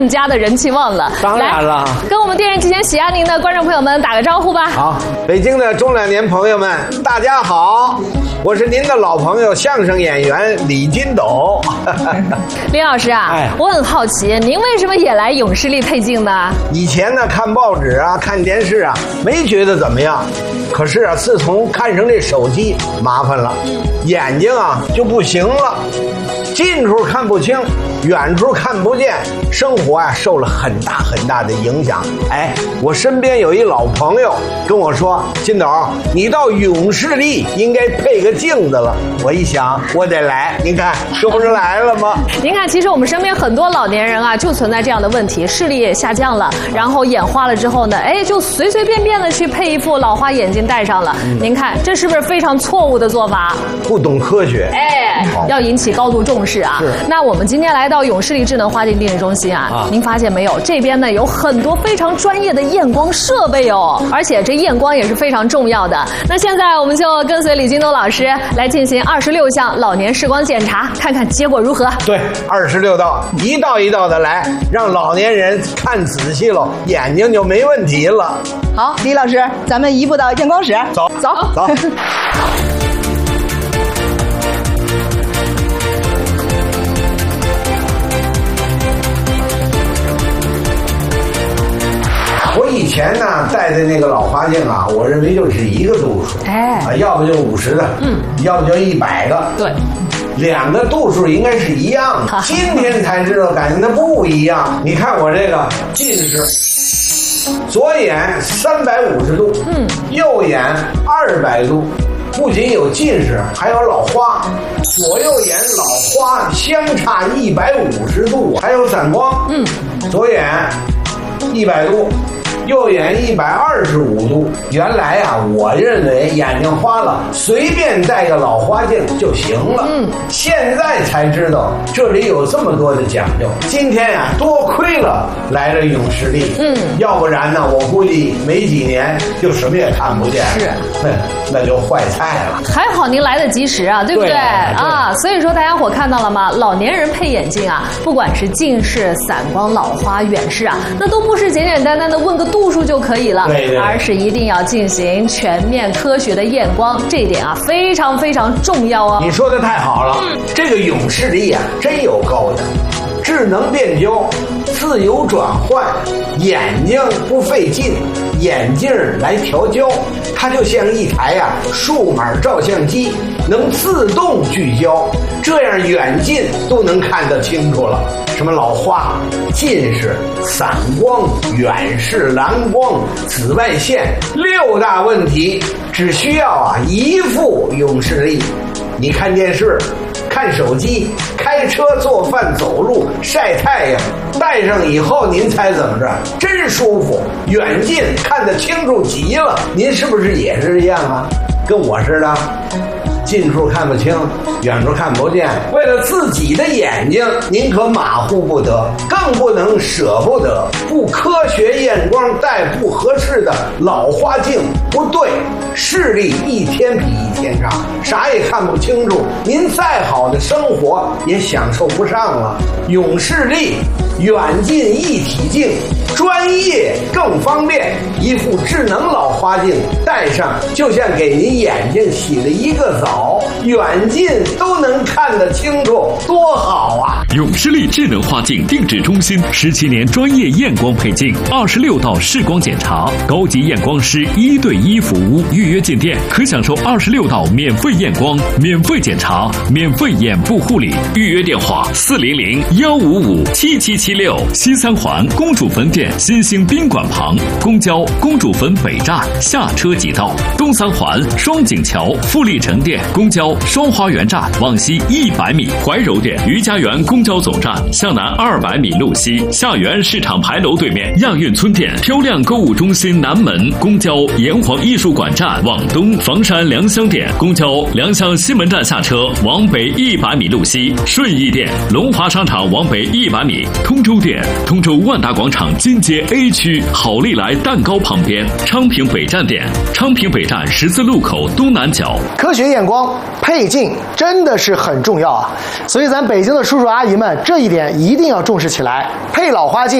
更加的人气旺了。 当然了， 跟我们电视机前喜爱您的观众朋友们打个招呼吧。 好，北京的中老年朋友们，大家好，我是您的老朋友相声演员李金斗。 林老师啊，我很好奇，您为什么也来永视力配镜呢？ 以前呢，看报纸啊，看电视啊，没觉得怎么样。可是啊，自从看上这手机，麻烦了，眼睛啊就不行了，近处看不清，远处看不见，生活啊受了很大的影响。哎，我身边有一老朋友跟我说：“金斗，你到永视力应该配个镜子了。”我一想，我得来，您看这不是来了吗？ 您看，其实我们身边很多老年人啊，就存在这样的问题，视力也下降了，然后眼花了之后呢，哎，就随便的去配一副老花眼镜戴上了。您看，这是不是非常错误的做法？ 不懂科学， 哎，要引起高度重视啊。 是。 那我们今天来到永视力智能花镜定制中心啊，您发现没有？这边呢有很多非常专业的验光设备哦，而且这验光也是非常重要的。那现在我们就跟随李金斗老师来进行26项老年视光检查，看看结果如何。 对，26道，一道一道的来，让老年人看仔细了，眼睛就没问题了。 好，李老师，咱们移步到验光室， 走。我以前呢戴的那个老花镜啊，我认为就是一个度数，要不就50的，要不就100个， 对， 两个度数应该是一样的。今天才知道，感觉它不一样。你看我这个近视，左眼350度，右眼200度，不仅有近视，还有老花，左右眼老花相差150度，还有散光，左眼100度。右眼125度。原来啊，我认为眼睛花了，随便戴个老花镜就行了。现在才知道这里有这么多的讲究。今天啊，多亏了来了永视力。要不然呢，我估计没几年就什么也看不见了。是，那就坏菜了。 还好您来得及时啊，对不对？啊，所以说大家伙看到了吗？老年人配眼镜啊，不管是近视、散光、老花、远视啊，那都不是简简单单的问个度数就可以了，而是一定要进行全面科学的验光，这一点啊非常重要哦。 你说的太好了，这个永视力啊真有够的，智能变焦，自由转换，眼睛不费劲，眼镜来调焦，它就像一台数码照相机，能自动聚焦，这样远近都能看得清楚了。什么老花、近视、散光、远视、蓝光、紫外线6大问题，只需要一副永视力。你看电视、看手机、开车、做饭、走路、晒太阳，戴上以后您猜怎么着？真舒服，远近看得清楚极了。您是不是也是这样啊？跟我似的，近处看不清，远处看不见，为了自己的眼睛，您可马虎不得，更不能舍不得。不科学验光戴不合适的老花镜不对，视力一天比一天差，啥也看不清楚，您再好的生活也享受不上了。永视力远近一体镜，专业更方便，一副智能老花镜戴上，就像给您眼睛洗了一个澡，远近都能看得清楚，多好啊！ 永视力智能花镜定制中心17年专业验光配镜，26道视光检查，高级验光师1对1服务，预约进店可享受26道免费验光、免费检查、免费眼部护理。预约电话400-155-7776，西三环公主坟店新兴宾馆旁，公交公主坟北站下车即到；东三环双井桥富力城店公交双花园站往西100米，怀柔店于家园公交总站向南200米路西，下园市场牌楼对面亚运村店漂亮购物中心南门，公交炎黄艺术馆站往东，房山良乡店公交良乡西门站下车往北100米路西，顺义店龙华商场往北100米，通州店通州万达广场金新街 A 区好利来蛋糕旁边，昌平北站店，昌平北站十字路口东南角。 科学验光配镜真的是很重要啊，所以咱北京的叔叔阿姨们这一点一定要重视起来，配老花镜